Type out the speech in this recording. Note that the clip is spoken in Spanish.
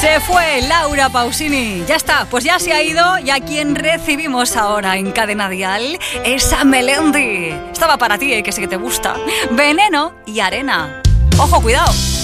Se fue Laura Pausini. Ya está, pues ya se ha ido. Y a quien recibimos ahora en Cadena Dial es a Melendi. Estaba para ti, que sé que te gusta. Veneno y Arena. Ojo, cuidado.